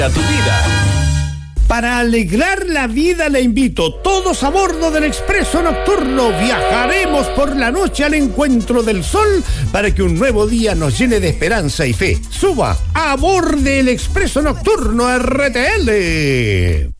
a tu vida. Para alegrar la vida le invito, todos a bordo del Expreso Nocturno. Viajaremos por la noche al encuentro del sol para que un nuevo día nos llene de esperanza y fe. Suba a bordo del Expreso Nocturno RTL.